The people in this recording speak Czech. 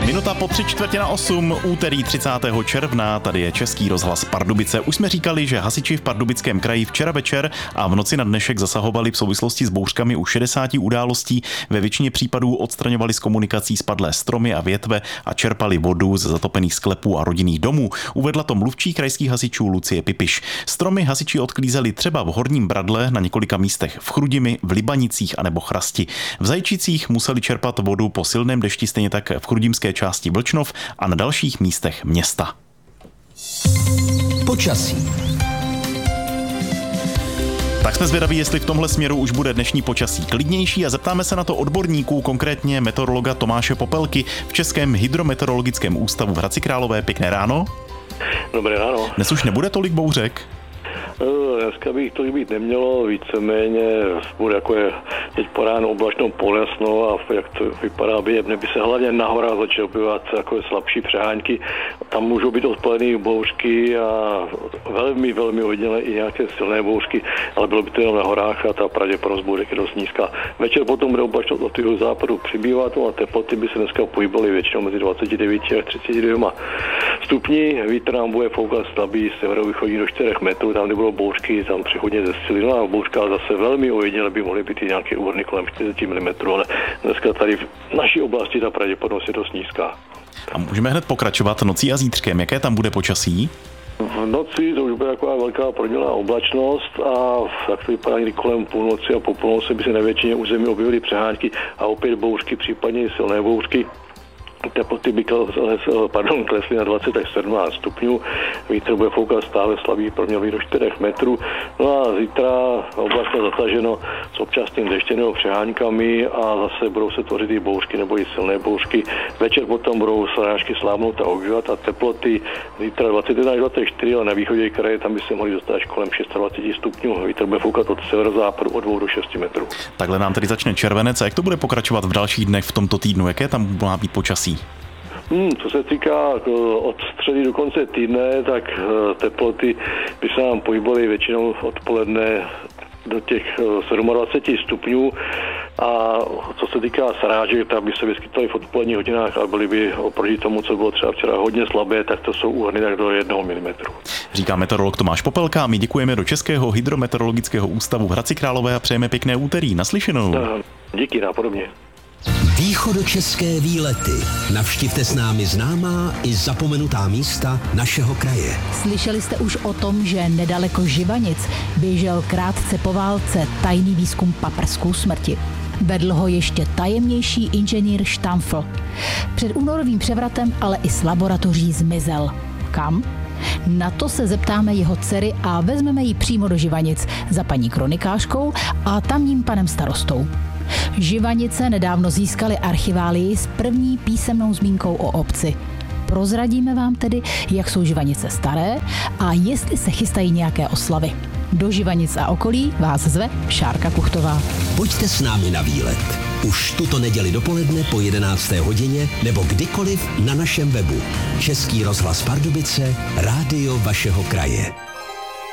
Minuta po 7:45, úterý 30. června, tady je Český rozhlas Pardubice. Už jsme říkali, že hasiči v Pardubickém kraji včera večer a v noci na dnešek zasahovali v souvislosti s bouřkami u 60 událostí. Ve většině případů odstraňovali z komunikací spadlé stromy a větve a čerpali vodu ze zatopených sklepů a rodinných domů. Uvedla to mluvčí krajských hasičů Lucie Pipiš. Stromy hasiči odklízeli třeba v Horním Bradle, na několika místech v Chrudimi, v Libanicích a nebo Chrasti. V Zajčicích museli čerpat vodu po silném dešti, stejně tak v chrudimské části Vlčnov a na dalších místech města. Počasí. Tak jsme zvědaví, jestli v tomhle směru už bude dnešní počasí klidnější a zeptáme se na to odborníků, konkrétně meteorologa Tomáše Popelky v Českém hydrometeorologickém ústavu v Hradci Králové. Pěkné ráno. Dobré ráno. Dnes už nebude tolik bouřek? Dneska bych to být nemělo, víceméně bude jako je teď po ráno oblačno polesno a jak to vypadá během neby se hlavně na horách začal objevat jako slabší přehánky. Tam můžou být odpolední bouřky a velmi ojedinělé i nějaké silné bouřky, ale bylo by to jenom na horách a ta pravděpodobnost bouřek je dost nízká. Večer potom bude oblačno od toho západu přibývat a teploty by se dneska pohybovaly většinou mezi 29 až 32 stupni. Vítr nám bude foukat slabý severovýchodní do 4 metrů, tam kde budou bouřky, tam přechodně zesílí, a bouřka zase velmi ojediněle by mohly být i nějaké úhrny kolem 40 mm, ale dneska tady v naší oblasti ta pravděpodobnost je dost nízká. A můžeme hned pokračovat nocí a zítřkem. Jaké tam bude počasí? V noci to už bude taková velká prodělná oblačnost a jak to vypadá někdy kolem půlnoci a po půlnoci by se na většině území objevily přehánky a opět bouřky, případně silné bouřky. Teploty by klesly na 20 až 17 stupňů, vítr bude foukat stále slabý, proměnlivý do 4 metrů. No a zítra oblast zataženo s občasným deštěm nebo přeháňkami a zase budou se tvořit i bouřky nebo i silné bouřky. Večer potom budou srážky slábnout a obžívat a teploty zítra 21 až 24, ale na východě kraje tam by se mohly dostat až kolem 26 stupňů. Vítr bude foukat od severozápadu od 2 do 6 metrů. Takhle nám tedy začne červenec a jak to bude pokračovat v dalších dnech v tomto týdnu? Jaké tam má být počasí? Co se týká od středy do konce týdne, tak teploty by se nám pohybovaly většinou odpoledne do těch 27 stupňů a co se týká srážek, tak by se vyskytovaly v odpoledních hodinách a byly by oproti tomu, co bylo třeba včera hodně slabé, tak to jsou úhrny tak do 1 mm. Říká meteorolog Tomáš Popelka a my děkujeme do Českého hydrometeorologického ústavu v Hradci Králové a přejeme pěkné úterý. Naslyšenou. Díky, napodobně. Východočeské výlety. Navštivte s námi známá i zapomenutá místa našeho kraje. Slyšeli jste už o tom, že nedaleko Živanic běžel krátce po válce tajný výzkum paprskou smrti. Vedl ho ještě tajemnější inženýr Štamfl. Před únorovým převratem ale i z laboratoří zmizel. Kam? Na to se zeptáme jeho dcery a vezmeme ji přímo do Živanic za paní kronikářkou a tamním panem starostou. Živanice nedávno získaly archiválii s první písemnou zmínkou o obci. Prozradíme vám tedy, jak jsou Živanice staré a jestli se chystají nějaké oslavy. Do Živanic a okolí vás zve Šárka Kuchtová. Pojďte s námi na výlet. Už tuto neděli dopoledne po 11. hodině nebo kdykoliv na našem webu. Český rozhlas Pardubice, rádio vašeho kraje.